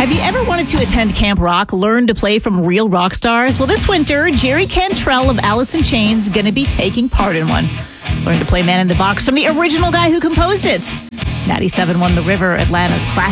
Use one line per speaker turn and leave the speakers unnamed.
Have you ever wanted to attend Camp Rock, learn to play from real rock stars? Well, this winter, Jerry Cantrell of Alice in Chains is going to be taking part in one. Learn to play Man in the Box from the original guy who composed it. 97.1 The River, Atlanta's classic